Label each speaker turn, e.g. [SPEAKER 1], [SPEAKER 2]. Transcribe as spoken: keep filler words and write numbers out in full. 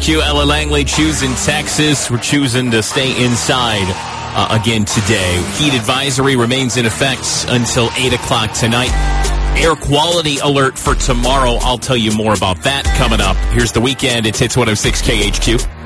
[SPEAKER 1] Q, Ella Langley choosing Texas. We're choosing to stay inside uh, again today. Heat advisory remains in effect until eight o'clock tonight. Air quality alert for tomorrow. I'll tell you more about that coming up. Here's the weekend. It's Hits one oh six K H Q.